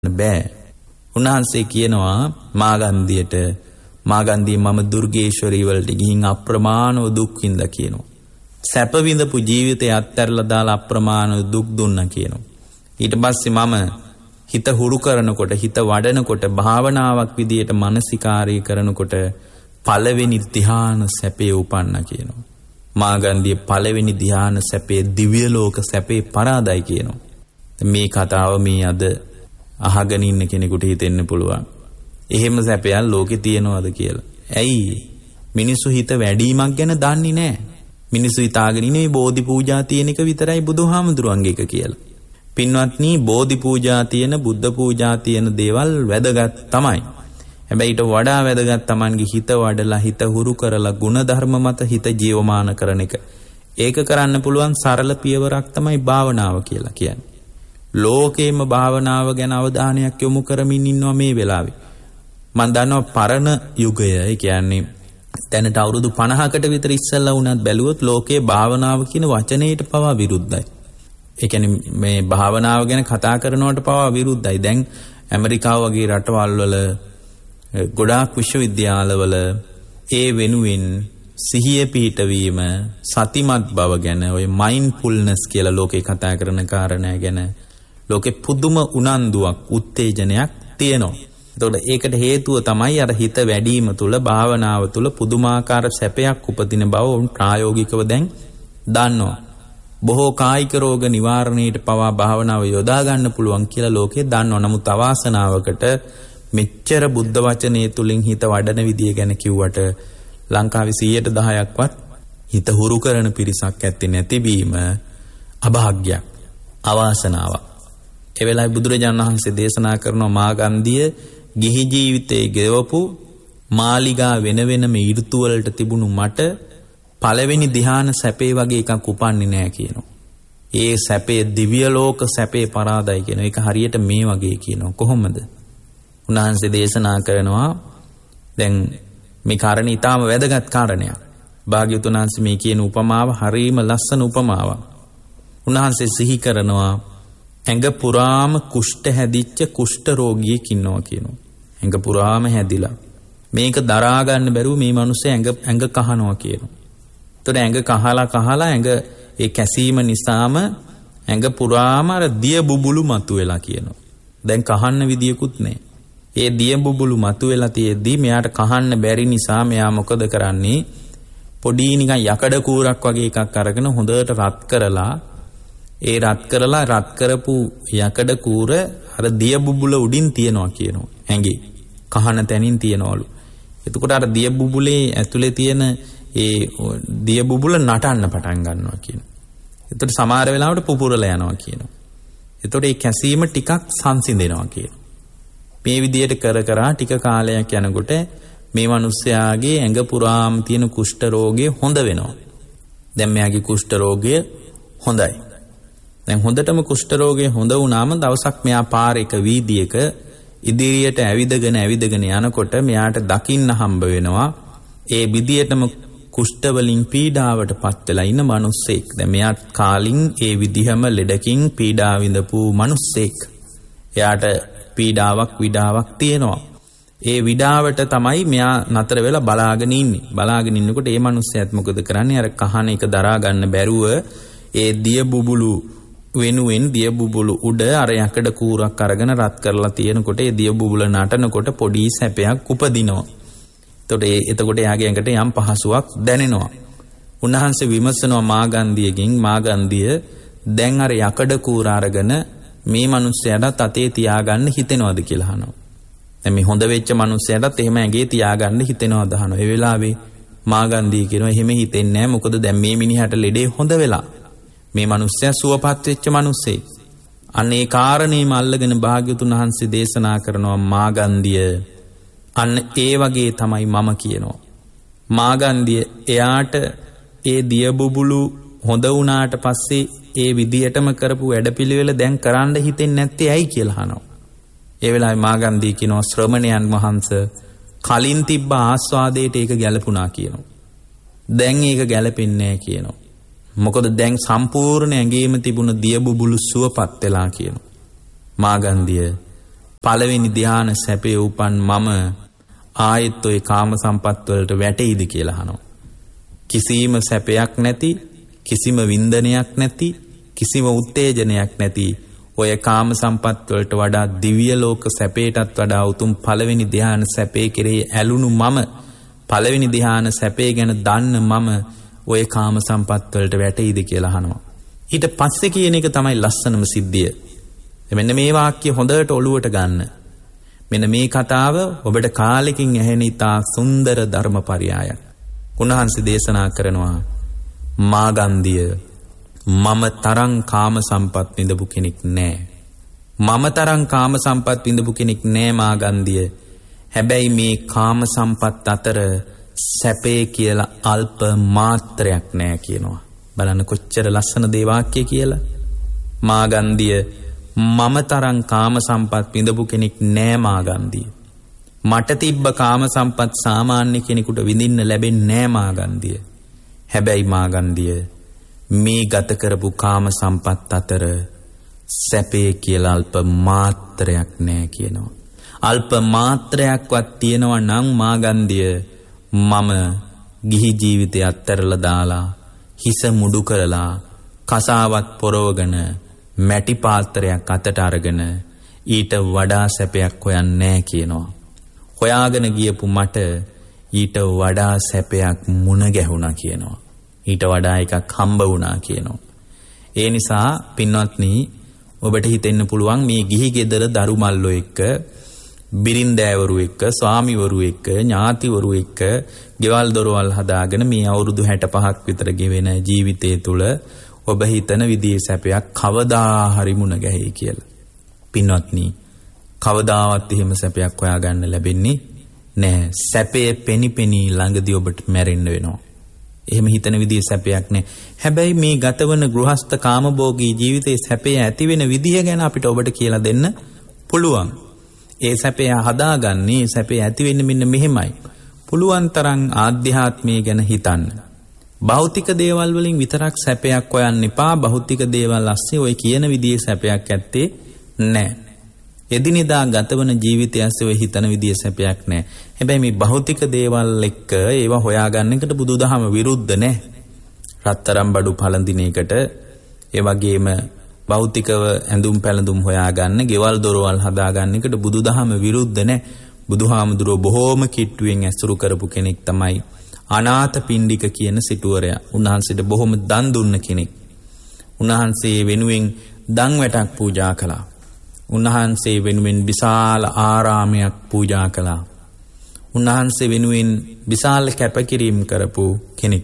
බෑ. උන්වහන්සේ කියනවා මාගන්ධිය මම දුර්ගේශ්වරී වලට ගිහින් අප්‍රමාණව දුක් විඳ කියනවා. සැප විඳපු ජීවිතය අත්හැරලා දාලා අප්‍රමාණව දුක් දුන්නා කියනවා. ඊට පස්සේ මම හිත හුරු කරනකොට හිත වඩනකොට භාවනාවක් විදියට මානසිකාරී කරනකොට පළවෙනි ධ්‍යාන සැපේ උපන්නා කියනවා. මාගන්ධිය පළවෙනි ධ්‍යාන සැපේ දිව්‍ය ලෝක සැපේ පරාදයි කියනවා. මේ කතාව මේ අද අහගෙන ඉන්න කෙනෙකුට හිතෙන්න පුළුවන්. එහෙම සැපයක් ලෝකේ තියනවද කියලා. ඇයි? මිනිස්සු හිත වැඩිමක් ගැන දන්නේ නැහැ. මිනිස්සු හිතාගෙන ඉන්නේ බෝධි පූජා තියෙන එක විතරයි බුදුහාමුදුරන්ගේ එක කියලා. පින්වත්නි, බෝධි පූජා තියෙන, බුද්ධ පූජා තියෙන දේවල් වැදගත් තමයි. හැබැයි ඊට වඩා වැදගත් Tamanගේ හිත වඩලා හිත හුරු කරලා ගුණ ධර්ම මත හිත ජීවමාන කරන එක. ඒක කරන්න පුළුවන් සරල පියවරක් තමයි භාවනාව කියලා කියන්නේ. ලෝකේම භාවනාව ගැන අවධානයක් යොමු කරමින් ඉන්නවා මේ වෙලාවේ. මම දන්නවා පරණ යුගය, ඒ කියන්නේ දැනට අවුරුදු 50කට විතර ඉස්සෙල්ලා වුණත් බැලුවොත් ලෝකේ භාවනාව කියන වචනයට පවා විරුද්ධයි. ඒ කියන්නේ මේ භාවනාව ගැන කතා කරනවට පවා විරුද්ධයි. දැන් ඇමරිකාව වගේ රටවල් වල ගොඩාක් විශ්වවිද්‍යාලවල ඒ වෙනුවෙන් සිහිය පිහිටවීම, සතිමත් බව ගැන, ඔය මයින්ඩ්ෆුල්නස් කියලා ලෝකේ කතා කරන කාරණා ගැන ලෝකේ පුදුම උනන්දුවක්, උත්තේජනයක් තියෙනවා. එතකොට ඒකට හේතුව තමයි අර හිත වැඩිම තුල, භාවනාව තුල පුදුමාකාර සැපයක් උපදින බව උන් ප්‍රායෝගිකව දැන් දන්නවා. බොහෝ කායික රෝග නිවාරණයට පවා භාවනාව යොදා ගන්න පුළුවන් කියලා ලෝකේ දන්නවා. නමුත් අවාසනාවකට මෙච්චර බුද්ධ වචනේ තුලින් හිත වඩන විදිය ගැන කිව්වට ලංකාවේ 10%ක්වත් හිත හුරු කරන පිරිසක් ඇත්තේ නැතිවීම අභාග්‍යයක්, අවාසනාවක්. ඒ වෙලාවේ බුදුරජාණන් වහන්සේ දේශනා කරන මාගන්ධිය ගිහි ජීවිතයේ ගෙවපු මාලිගා වෙන වෙනම ඍතු වලට තිබුණු මට පළවෙනි ධ්‍යාන සැපේ වගේ එකක් උපන්නේ නැහැ කියනවා. ඒ සැපේ දිව්‍ය ලෝක සැපේ පරාදයි කියනවා. ඒක හරියට මේ වගේ කියනවා. කොහොමද? උන්වහන්සේ දේශනා කරනවා දැන් මේ කාරණේ ඊටාම වැදගත් කාරණයක්. භාග්‍යවතුන් වහන්සේ මේ කියන උපමාව හරීම ලස්සන උපමාවක්. උන්වහන්සේ සිහි කරනවා ඇඟ පුරාම කුෂ්ඨ හැදිච්ච කුෂ්ඨ රෝගියෙක් ඉන්නවා කියනවා. ඇඟ පුරාම හැදිලා. මේක දරා ගන්න බැරුව මේ මිනිස්සේ ඇඟ කහනවා කියනවා. එතකොට ඇඟ කහලා ඇඟ ඒ කැසීම නිසාම ඇඟ පුරාම අර දිය බුබුලු මතුවෙලා කියනවා. දැන් කහන්න විදියකුත් නැහැ. ඒ දිය බුබුලු මතුවෙලා තියෙද්දි මෙයාට කහන්න බැරි නිසා මෙයා මොකද කරන්නේ? පොඩි නිකන් යකඩ කූරක් වගේ එකක් අරගෙන හොඳට රත් කරපු යකඩ කූර අර දිය බුබුල උඩින් තියනවා කියනවා. ඇඟේ කහන තැනින් තියනවලු. එතකොට අර දිය බුබුලේ ඇතුලේ තියෙන ඒ දිය බුබුල නටන්න පටන් ගන්නවා කියනවා. එතකොට සමහර වෙලාවට පුපුරලා යනවා කියනවා. එතකොට ඒ කැසීම ටිකක් සංසිඳෙනවා කියනවා. මේ විදියට කර ටික කාලයක් යනකොට මේ මිනිස්යාගේ ඇඟ පුරාම තියෙන කුෂ්ඨ රෝගය හොඳ වෙනවා. දැන් මෙයාගේ කුෂ්ඨ රෝගය හොඳයි. දැන් හොඳටම කුෂ්ඨ රෝගය හොඳ වුණාම දවසක් මෙයා පාරේක වීදියේක ඉදිරියට ඇවිදගෙන යනකොට මෙයාට දකින්න හම්බ වෙනවා ඒ විදියටම කුෂ්ඨ වලින් පීඩාවට පත් වෙලා ඉන්න මිනිස්සෙක්. දැන් මෙයා කාලින් ඒ විදිහම ලෙඩකින් පීඩා විඳපු මිනිස්සෙක්. එයාට පීඩාවක් තියෙනවා. ඒ විඩාවට තමයි මෙයා නතර වෙලා බලාගෙන ඉන්නේ. බලාගෙන ඉන්නකොට ඒ මිනිස්සයාත් මොකද කරන්නේ? අර කහන එක දරා ගන්න බැරුව ඒ දිය බුබුලු වෙනුවෙන් දිය බුබුලු උඩ අර යකඩ කූරක් අරගෙන රත් කරලා තියෙනකොට ඒ දිය බුබුල නටනකොට පොඩි සැපයක් උපදිනවා. එතකොට එයාගේ ඇඟට යම් පහසුවක් දැනෙනවා. උන්වහන්සේ විමසනවා මාගන්ධියගෙන්, මාගන්ධිය දැන් අර යකඩ කූර අරගෙන මේ මිනිස්සයාට අතේ තියාගන්න හිතෙනවද කියලා අහනවා. දැන් මේ හොඳ වෙච්ච මිනිස්සයාටත් එහෙම ඇඟේ තියාගන්න හිතෙනවද අහනවා. ඒ වෙලාවේ මාගන්ධිය කියනවා එහෙම හිතෙන්නේ නැහැ. මොකද දැන් මේ මිනිහට ලෙඩේ හොඳ වෙලා. මේ මිනිස්සයා සුවපත් වෙච්ච මිනිස්සෙක්. අන්න ඒ කාරණේම අල්ලගෙන භාග්‍යවතුන් වහන්සේ දේශනා කරනවා මාගන්ධිය අන්න ඒ වගේ තමයි මම කියනවා. මාගන්ධිය එයාට ඒ දිය බුබුලු හොඳ වුණාට පස්සේ ඒ විදියටම කරපු වැඩපිළිවෙල දැන් කරන්න හිතෙන්නේ නැත්තේ ඇයි කියලා අහනවා. ඒ වෙලාවේ මාගන්ධිය කියනවා ශ්‍රමණයන් වහන්සේ කලින් තිබ්බ ආස්වාදයට ඒක ගැලපුණා කියනවා. දැන් ඒක ගැලපෙන්නේ නැහැ කියනවා. මොකද දැන් සම්පූර්ණ ඇඟේම තිබුණ දිය බුබුලු සුවපත් වෙලා කියනවා. මාගන්ධිය පළවෙනි ධ්‍යාන සැපේ උපන් මම ආයෙත් ওই කාම සම්පත් වලට වැටෙයිද කියලා අහනවා. කිසිම සැපයක් නැති, කිසිම වින්දනයක් නැති, කිසිම උත්තේජනයක් නැති ඔය කාම සම්පත් වලට වඩා දිව්‍ය ලෝක සැපේටත් වඩා උතුම් පළවෙනි ධ්‍යාන සැපේ කෙරෙහි ඇලුණු මම, පළවෙනි ධ්‍යාන සැපේ ගැන දන්න මම ඔය කාම සම්පත් වලට වැටෙයිද කියලා අහනවා. ඊට පස්සේ කියන එක තමයි ලස්සනම සිද්ධිය. මෙන්න මේ වාක්‍ය හොඳට ඔළුවට ගන්න. මෙන්න මේ කතාව ඔබට කාලෙකින් ඇහෙන ඉතා සුන්දර ධර්මපරයයක්. උන්වහන්සේ දේශනා කරනවා මාගන්ධිය මම තරම් කාම සම්පත් විඳපු කෙනෙක් නෑ. මම තරම් කාම සම්පත් විඳපු කෙනෙක් නෑ මාගන්ධිය. හැබැයි මේ කාම සම්පත් අතර සැපේ කියලා අල්ප මාත්‍රයක් නෑ කියනවා. බලන්න කොච්චර ලස්සන දේ වාක්‍ය කියලා. මාගන්ධිය මම තරම් කාම සම්පත් විඳපු කෙනෙක් නෑ මාගන්ධිය. මට තිබ්බ කාම සම්පත් සාමාන්‍ය කෙනෙකුට විඳින්න ලැබෙන්නේ නෑ මාගන්ධිය. හැබැයි මාගන්ධිය මේ ගත කරපු කාම සම්පත් අතර සැපේ කියලා අල්ප මාත්‍රයක් නෑ කියනවා. අල්ප මාත්‍රයක්වත් තියෙනවා නම් මාගන්ධිය මම ගිහි ජීවිතය අත්හැරලා දාලා හිස මුඩු කරලා කසාවත් පොරවගෙන මැටි පාත්‍රයක් අතට අරගෙන ඊට වඩා සැපයක් හොයන්නේ නැහැ කියනවා. හොයාගෙන ගියපු මට ඊට වඩා සැපයක් මුණ ගැහුණා කියනවා. ඊට වඩා එකක් හම්බ වුණා කියනවා. ඒ නිසා පින්වත්නි ඔබට හිතෙන්න පුළුවන් මේ ගිහි ගෙදර දරු මල්ලෝ එක්ක බිරින්දෑවරු එක්ක ස්වාමිවරු එක්ක ඥාතිවරු එක්ක ගෙවල් දොරවල් හදාගෙන මේ අවුරුදු 65ක් විතර ගෙවෙන ජීවිතය තුළ ඔබ හිතන විදිහේ සැපයක් කවදා හරි මුණ ගැහෙයි කියලා. පින්වත්නි කවදාවත් එහෙම සැපයක් හොයාගන්න ලැබෙන්නේ නැහැ. සැපේ පෙනිපෙනී ළඟදී ඔබට මැරෙන්න වෙනවා. එහෙම හිතන විදිහේ සැපයක් නැහැ. හැබැයි මේ ගතවන ගෘහස්ත කාමභෝගී ජීවිතයේ සැපේ ඇති වෙන විදිහ ගැන අපිට ඔබට කියලා දෙන්න පුළුවන්. ඒ සැපය හදාගන්නේ සැපේ ඇති වෙන්න මෙන්න මෙහෙමයි. පුළුවන් තරම් ආධ්‍යාත්මය ගැන හිතන්න. භෞතික දේවල් වලින් විතරක් සැපයක් හොයන්න එපා. භෞතික දේවල් ඇස්සේ ඔය කියන විදිහේ සැපයක් ඇත්තේ නැහැ. එදිනෙදා ගතවන ජීවිතය ඇස්සේ ඔය හිතන විදිහේ සැපයක් නැහැ. හැබැයි මේ භෞතික දේවල් එක්ක ඒවා හොයාගන්න එකට බුදුදහම විරුද්ධ නැහැ. රත්තරන් බඩු පළඳින එකට ඒ වගේම භෞතිකව ඇඳුම් පැළඳුම් හොයාගන්න, ගෙවල් දොරවල් හදාගන්න එකට බුදුදහම විරුද්ධ නැහැ. බුදුහාමුදුරුව බොහෝම කිට්ටුවෙන් ඇසුරු කරපු කෙනෙක් තමයි අනාථපිණ්ඩික කියන සිටුවරයා. උන්වහන්සේට බොහොම දන් දුන්න කෙනෙක්. උන්වහන්සේ වෙනුවෙන් දන් වැටක් පූජා කළා. උන්වහන්සේ වෙනුවෙන් විශාල ආරාමයක් පූජා කළා. උන්වහන්සේ වෙනුවෙන් විශාල කැපකිරීම කරපු කෙනෙක්.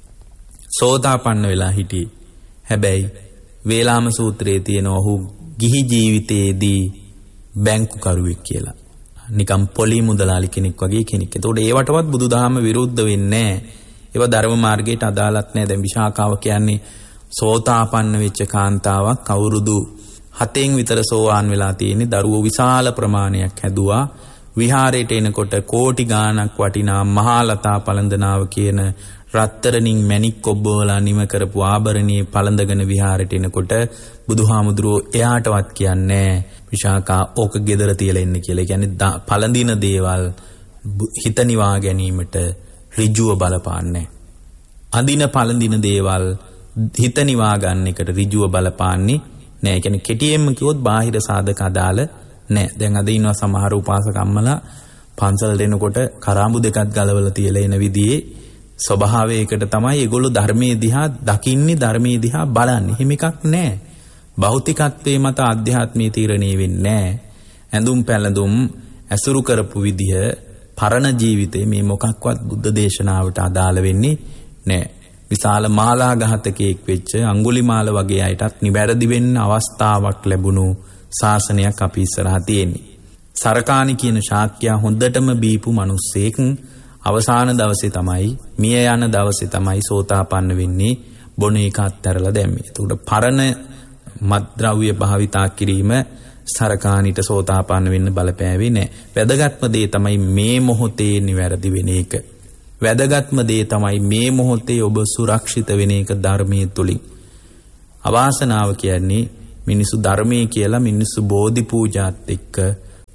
සෝතාපන්න වෙලා හිටියේ. හැබැයි වේලාම සූත්‍රයේ තියෙන ඔහු ගිහි ජීවිතයේදී බැංකුකරුවෙක් කියලා. නිකම් පොලි මුදලාලි කෙනෙක් වගේ කෙනෙක්. ඒතකොට ඒවටවත් බුදුදහම විරුද්ධ වෙන්නේ නැහැ. ඒවා ධර්ම මාර්ගයට අදාළත් නැහැ. දැන් විශාකාව කියන්නේ සෝතාපන්න වෙච්ච කාන්තාවක් අවුරුදු 7න් විතර සෝවාන් වෙලා තියෙන්නේ. දරුවෝ විශාල ප්‍රමාණයක් හැදුවා. විහාරයට එනකොට කෝටි ගාණක් වටිනා මහලතා පළඳනාව කියන රත්තරණින් මැණික් කොබ්බවලා නිම කරපු ආභරණී පළඳගෙන විහාරයට එනකොට බුදුහාමුදුරුවෝ එයාටවත් කියන්නේ විශාකා ඕක ගෙදර තියලා ඉන්න කියලා. ඒ කියන්නේ පළඳින දේවල් හිත නිවා ගැනීමට ඍජුව බලපාන්නේ. අඳින පළඳින දේවල් හිත නිවා ගන්න එකට ඍජුව බලපාන්නේ නෑ. ඒ කියන්නේ කෙටියෙන්ම කිව්වොත් බාහිර සාධක අදාළ නෑ. දැන් අද ඉන්නවා සමහර උපාසකම්මලා පන්සලට එනකොට කරාඹු දෙකක් ගලවලා තියලා එන විදිහේ ස්වභාවයකට තමයි ඒගොල්ලෝ ධර්මයේ දිහා දකින්නේ, ධර්මයේ දිහා බලන්නේ. එහෙම එකක් නෑ. භෞතිකත්වයේ මත ආධ්‍යාත්මීය තීරණය වෙන්නේ නෑ. ඇඳුම් පැළඳුම් ඇසුරු කරපු විදිහ පරණ ජීවිතේ මේ මොකක්වත් බුද්ධ දේශනාවට අදාළ වෙන්නේ නෑ. විශාල මාලාඝාතකයෙක් වෙච්ච අඟුලිමාල වගේ අයටත් නිවැරදි වෙන්න අවස්ථාවක් ලැබුණු ශාසනයක් අපි ඉස්සරහා තියෙන්නේ. සරකාණි කියන ශාක්‍යයා හොඳටම බීපු මිනිස්සෙක් අවසාන දවසේ තමයි, මිය යන දවසේ තමයි සෝතාපන්න වෙන්නේ. බොන එක අත්හැරලා දැම්මේ. එතකොට පරණ මත්ද්‍රව්‍ය භාවිතා කිරීම සරකාණිට සෝතාපන්න වෙන්න බලපෑවේ නැහැ. වැදගත්ම දේ තමයි මේ මොහොතේ නිවැරදි වෙන එක. වැදගත්ම දේ තමයි මේ මොහොතේ ඔබ සුරක්ෂිත වෙන එක ධර්මයේ තුලින්. අවාසනාව කියන්නේ මිනිසු ධර්මයේ කියලා මිනිසු බෝධි පූජාත් එක්ක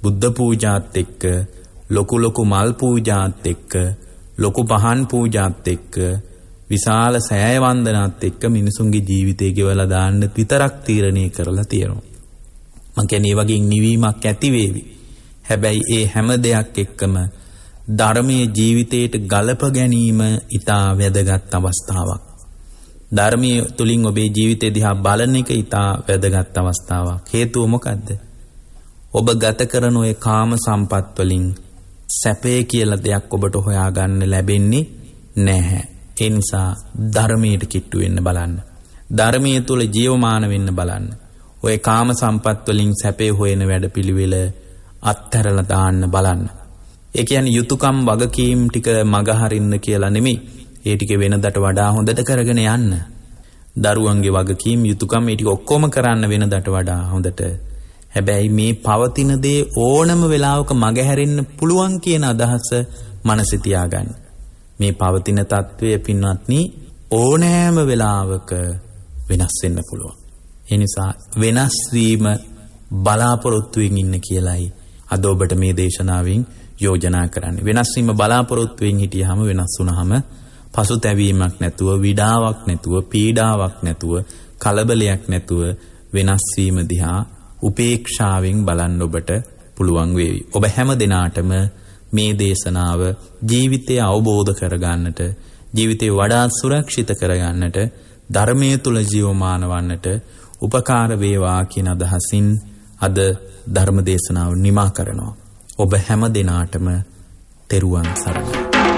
බුද්ධ පූජාත් එක්ක ලොකු ලොකු මල් පූජාත් එක්ක ලොකු පහන් පූජාත් එක්ක විශාල සෑය වන්දනාත් එක්ක මිනිසුන්ගේ ජීවිතය ගෙවලා දාන්න විතරක් තීරණය කරලා තියෙනවා. මං කියන්නේ වගේ නිවීමක් ඇති වේවි. හැබැයි ඒ හැම දෙයක් එක්කම ධර්මයේ ජීවිතයට ගලප ගැනීම ඉතා වැදගත් අවස්ථාවක්. ධර්මයේ තුලින් ඔබේ ජීවිතය දිහා බලන එක ඉතා වැදගත් අවස්ථාවක්. හේතුව මොකද්ද? ඔබ ගත කරන ඔය කාම සම්පත් වලින් සැපේ කියලා දෙයක් ඔබට හොයාගන්න ලැබෙන්නේ නැහැ. ඒ නිසා ධර්මයට කිට්ටු වෙන්න බලන්න. ධර්මයේ තුල ජීවමාන වෙන්න බලන්න. ඔය කාම සම්පත් වලින් සැපේ හොයන වැඩපිළිවෙල අත්හැරලා දාන්න බලන්න. ඒ කියන්නේ යුතුයකම් වගකීම් ටික මග හරින්න කියලා නෙමෙයි. ඒ ටික වෙනදට වඩා හොඳට කරගෙන යන්න. දරුවන්ගේ වගකීම් යුතුයකම් ඒ ටික ඔක්කොම කරන්න වෙනදට වඩා හොඳට. හැබැයි මේ පවතින දේ ඕනම වෙලාවක මග හැරෙන්න පුළුවන් කියන අදහස මනසේ තියාගන්න. මේ පවතින తත්වය පින්වත්නි ඕනෑම වෙලාවක වෙනස් වෙන්න පුළුවන්. ඒ නිසා වෙනස් වීම බලාපොරොත්තුවෙන් ඉන්න කියලායි අද ඔබට මේ දේශනාවෙන් යෝජනා කරන්නේ. වෙනස් වීම බලාපොරොත්තුවෙන් හිටියාම වෙනස් වුණාම පසුතැවීමක් නැතුව, විඩාවක් නැතුව, පීඩාවක් නැතුව, කලබලයක් නැතුව වෙනස් වීම දිහා උපේක්ෂාවෙන් බලන්න ඔබට පුළුවන් වේවි. ඔබ හැම දිනාටම මේ දේශනාව ජීවිතය අවබෝධ කරගන්නට, ජීවිතේ වඩා සුරක්ෂිත කරගන්නට, ධර්මයේ තුල ජීවමාන වන්නට උපකාර වේවා කියන අදහසින් අද ධර්ම දේශනාව නිමා කරනවා. ඔබ හැම දිනාටම තෙරුවන් සරණයි.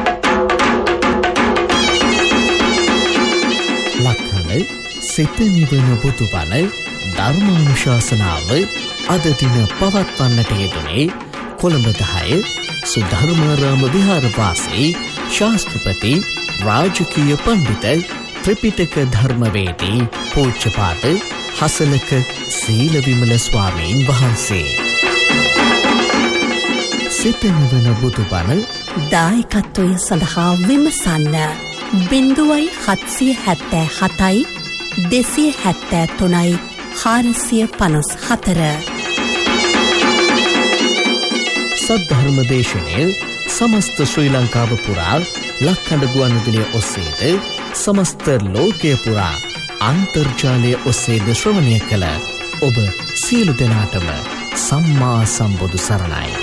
ලක්හල සිත නිවන බුදුබණ ධර්මානුශාසනාව අද දින පවත්වන්නට යෙදුනේ කොළඹ 10 සුධර්මාරාම විහාරවාසී ශාස්ත්‍රපති රාජකීය පඬිත ත්‍රිපිටක ධර්මවේදී පූජ්‍යපාද හසලක සීලවිමල ස්වාමීන් වහන්සේ. සිත නිවන බුදුබණ දායකත්වය සඳහා විමසන්න 0777 273 454. සද්ධර්ම දේශනය සමස්ත ශ්‍රී ලංකාව පුරා ලක්කඩ ගුවන්විදුලිය ඔස්සේද සමස්ත ලෝකය පුරා අන්තර්ජාලය ඔස්සේද ශ්‍රවණය කළ ඔබ සියලු දෙනාටම සම්මා සම්බුදු සරණයි.